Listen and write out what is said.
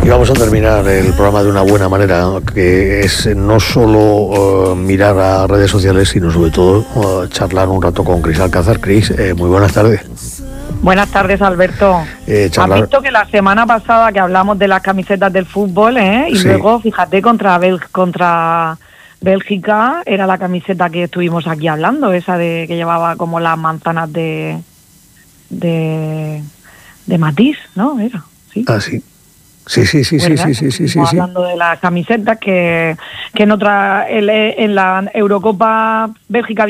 Y vamos a terminar el programa de una buena manera, que es no solo mirar a redes sociales, sino sobre todo charlar un rato con Cris Alcázar. Cris, muy buenas tardes. Buenas tardes, Alberto. Has visto que la semana pasada que hablamos de las camisetas del fútbol, y sí, luego, fíjate, contra Bélgica era la camiseta que estuvimos aquí hablando, esa de que llevaba como las manzanas de Matisse, ¿no? Era, sí. Ah, sí. Sí. Hablando de las camisetas que en la Eurocopa Bélgica